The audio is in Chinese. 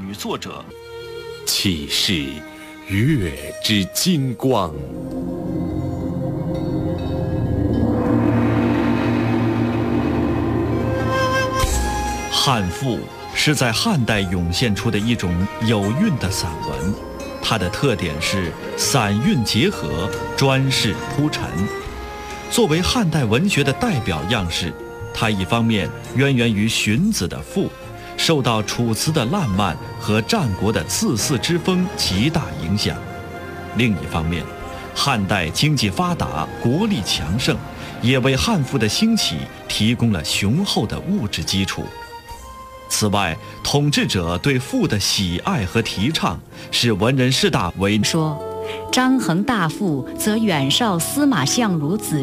女作者， 岂是月之金光。 汉赋是在汉代涌现出的一种有韵的散文，它的特点是散韵结合，专事铺陈。作为汉代文学的代表样式，它一方面渊源于荀子的赋，受到楚辞的烂漫和战国的恣肆之风极大影响；另一方面，汉代经济发达，国力强盛，也为汉赋的兴起提供了雄厚的物质基础。此外，统治者对赋的喜爱和提倡，使文人士大为说：“张衡大赋，则远绍司马相如子